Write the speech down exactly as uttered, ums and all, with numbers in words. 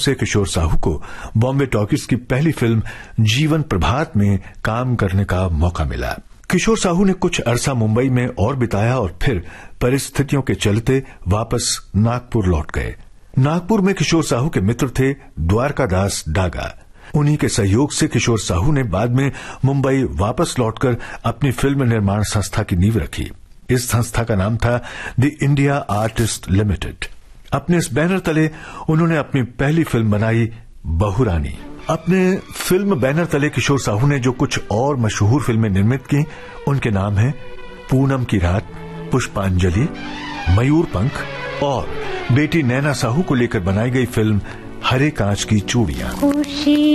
से किशोर साहू को बॉम्बे टॉकीज की पहली फिल्म जीवन प्रभात में काम करने का मौका मिला। किशोर साहू ने कुछ अरसा मुंबई में और बिताया और फिर परिस्थितियों के चलते वापस नागपुर लौट गए। नागपुर में किशोर साहू के मित्र थे द्वारकादास डागा। उन्हीं के सहयोग से किशोर साहू ने बाद में मुंबई वापस लौटकर अपनी फिल्म निर्माण संस्था की नींव रखी। इस संस्था का नाम था द इंडिया आर्टिस्ट लिमिटेड। अपने इस बैनर तले उन्होंने अपनी पहली फिल्म बनाई बहुरानी। अपने फिल्म बैनर तले किशोर साहू ने जो कुछ और मशहूर फिल्में निर्मित की उनके नाम हैं पूनम की रात, पुष्पांजलि, मयूरपंख और बेटी नैना साहू को लेकर बनाई गई फिल्म हरे कांच की चूड़ियां।